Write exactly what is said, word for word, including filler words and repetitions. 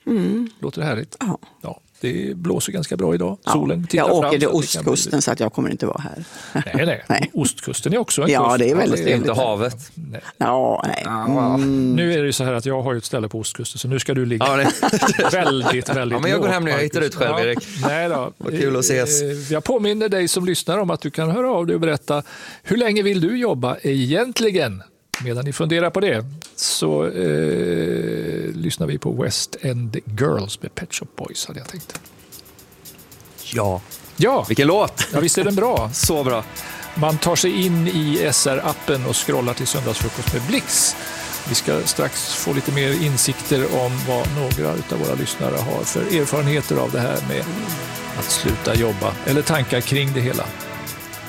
Mm. Låter det härligt? Ja. Ja. Det blåser ganska bra idag. Ja. Solen tittar jag åker fram, till så ostkusten bli... så att jag kommer inte vara här. Nej, nej. nej. Ostkusten är också en ja, kust. Det är väldigt ja, det är inte havet. Nej. Ja, nej. Mm. Nu är det ju så här att jag har ju ett ställe på ostkusten, så nu ska du ligga ja, väldigt, väldigt ja, men jag går lågt, hem nu, jag hittar ut själv, ja. Erik. Nej då. Vad kul att ses. Jag påminner dig som lyssnar om att du kan höra av dig och berätta hur länge vill du jobba egentligen? Medan ni funderar på det så eh, lyssnar vi på West End Girls med Pet Shop Boys, hade jag tänkt. Ja. Ja, Vilken låt! ja visst är den bra. Så bra. Man tar sig in i S R-appen och scrollar till söndagsfrukost med Blix. Vi ska strax få lite mer insikter om vad några av våra lyssnare har för erfarenheter av det här med att sluta jobba eller tankar kring det hela.